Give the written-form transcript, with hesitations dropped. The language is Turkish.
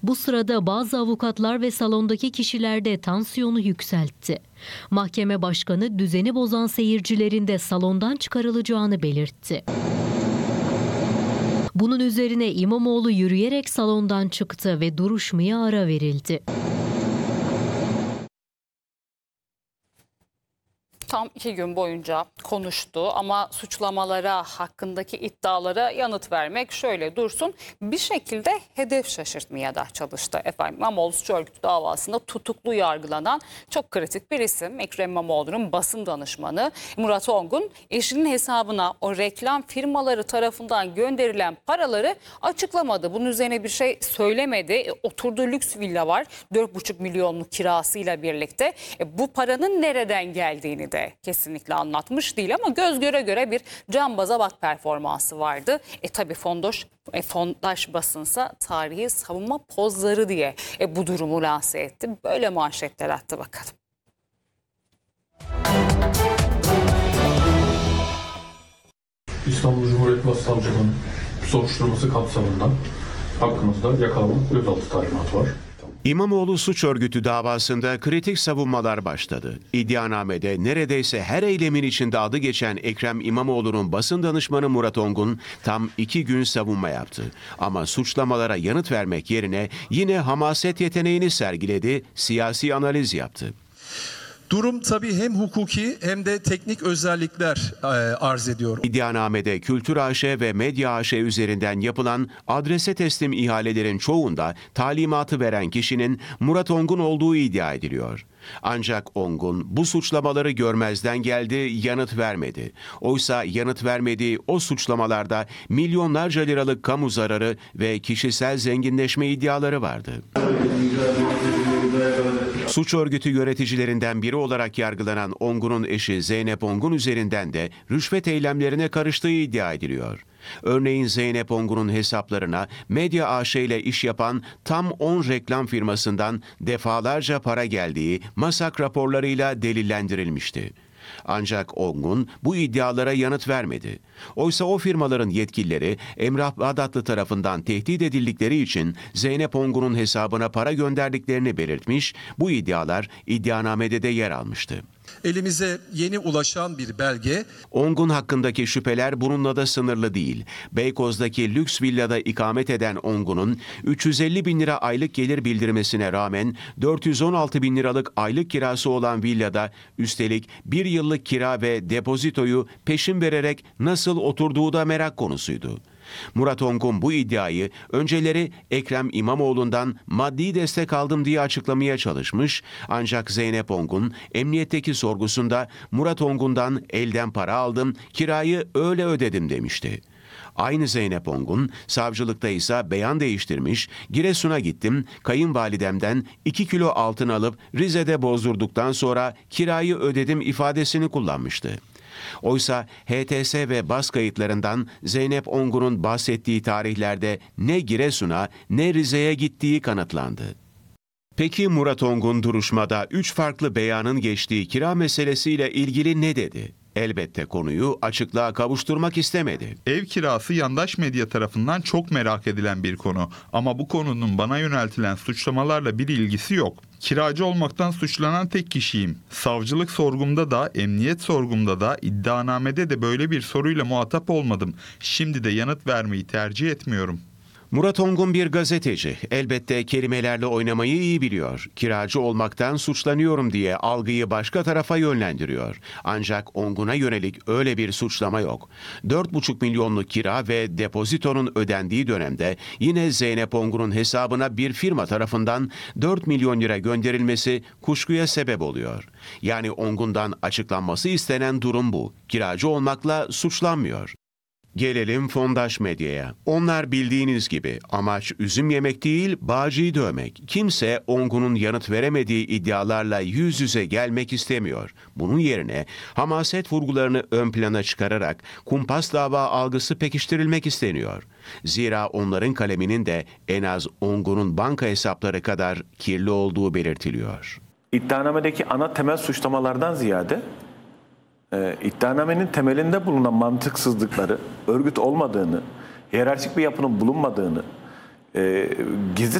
Bu sırada bazı avukatlar ve salondaki kişiler de tansiyonu yükseltti. Mahkeme başkanı düzeni bozan seyircilerin de salondan çıkarılacağını belirtti. Bunun üzerine İmamoğlu yürüyerek salondan çıktı ve duruşmaya ara verildi. Tam 2 gün boyunca konuştu ama suçlamalara, hakkındaki iddialara yanıt vermek şöyle dursun bir şekilde hedef şaşırtmaya da çalıştı. İmamoğlu suç örgütü davasında tutuklu yargılanan çok kritik bir isim. Ekrem İmamoğlu'nun basın danışmanı Murat Ongun eşinin hesabına o reklam firmaları tarafından gönderilen paraları açıklamadı. Bunun üzerine bir şey söylemedi. Oturduğu lüks villa var 4,5 milyonluk kirasıyla birlikte. Bu paranın nereden geldiğini de kesinlikle anlatmış değil ama göz göre göre bir cambaza bak performansı vardı. Tabii fondaş basınsa tarihi savunma pozları diye bu durumu lanse etti. Böyle manşetler attı bakalım. İstanbul Cumhuriyet Başsavcılığı'nın soruşturması kapsamında hakkımızda yakalama gözaltı talimatı var. İmamoğlu suç örgütü davasında kritik savunmalar başladı. İddianamede neredeyse her eylemin içinde adı geçen Ekrem İmamoğlu'nun basın danışmanı Murat Ongun tam 2 gün savunma yaptı. Ama suçlamalara yanıt vermek yerine yine hamaset yeteneğini sergiledi, siyasi analiz yaptı. Durum tabii hem hukuki hem de teknik özellikler arz ediyor. İddianamede Kültür AŞ ve Medya AŞ üzerinden yapılan adrese teslim ihalelerin çoğunda talimatı veren kişinin Murat Ongun olduğu iddia ediliyor. Ancak Ongun bu suçlamaları görmezden geldi, yanıt vermedi. Oysa yanıt vermediği o suçlamalarda milyonlarca liralık kamu zararı ve kişisel zenginleşme iddiaları vardı. Suç örgütü yöneticilerinden biri olarak yargılanan Ongun'un eşi Zeynep Ongun üzerinden de rüşvet eylemlerine karıştığı iddia ediliyor. Örneğin Zeynep Ongun'un hesaplarına Medya AŞ ile iş yapan tam 10 reklam firmasından defalarca para geldiği MASAK raporlarıyla delillendirilmişti. Ancak Ongun bu iddialara yanıt vermedi. Oysa o firmaların yetkilileri Emrah Bağdatlı tarafından tehdit edildikleri için Zeynep Ongun'un hesabına para gönderdiklerini belirtmiş, bu iddialar iddianamede de yer almıştı. Elimize yeni ulaşan bir belge. Ongun hakkındaki şüpheler bununla da sınırlı değil. Beykoz'daki lüks villada ikamet eden Ongun'un 350 bin lira aylık gelir bildirmesine rağmen 416 bin liralık aylık kirası olan villada üstelik 1 yıllık kira ve depozitoyu peşin vererek nasıl oturduğu da merak konusuydu. Murat Ongun bu iddiayı önceleri Ekrem İmamoğlu'ndan maddi destek aldım diye açıklamaya çalışmış, ancak Zeynep Ongun emniyetteki sorgusunda Murat Ongun'dan elden para aldım, kirayı öyle ödedim demişti. Aynı Zeynep Ongun, savcılıkta ise beyan değiştirmiş, Giresun'a gittim, kayınvalidemden 2 kilo altın alıp Rize'de bozdurduktan sonra kirayı ödedim ifadesini kullanmıştı. Oysa HTS ve bas kayıtlarından Zeynep Ongun'un bahsettiği tarihlerde ne Giresun'a ne Rize'ye gittiği kanıtlandı. Peki Murat Ongun duruşmada 3 farklı beyanın geçtiği kira meselesiyle ilgili ne dedi? Elbette konuyu açıklığa kavuşturmak istemedi. Ev kirası yandaş medya tarafından çok merak edilen bir konu. Ama bu konunun bana yöneltilen suçlamalarla bir ilgisi yok. Kiracı olmaktan suçlanan tek kişiyim. Savcılık sorgumda da, emniyet sorgumda da, iddianamede de böyle bir soruyla muhatap olmadım. Şimdi de yanıt vermeyi tercih etmiyorum. Murat Ongun bir gazeteci. Elbette kelimelerle oynamayı iyi biliyor. Kiracı olmaktan suçlanıyorum diye algıyı başka tarafa yönlendiriyor. Ancak Ongun'a yönelik öyle bir suçlama yok. 4,5 milyonluk kira ve depozitonun ödendiği dönemde yine Zeynep Ongun'un hesabına bir firma tarafından 4 milyon lira gönderilmesi kuşkuya sebep oluyor. Yani Ongun'dan açıklanması istenen durum bu. Kiracı olmakla suçlanmıyor. Gelelim fondaş medyaya. Onlar bildiğiniz gibi amaç üzüm yemek değil, bağcıyı dövmek. Kimse Ongun'un yanıt veremediği iddialarla yüz yüze gelmek istemiyor. Bunun yerine hamaset vurgularını ön plana çıkararak kumpas dava algısı pekiştirilmek isteniyor. Zira onların kaleminin de en az Ongun'un banka hesapları kadar kirli olduğu belirtiliyor. İddianamedeki ana temel suçlamalardan ziyade iddianamenin temelinde bulunan mantıksızlıkları, örgüt olmadığını, hiyerarşik bir yapının bulunmadığını, gizli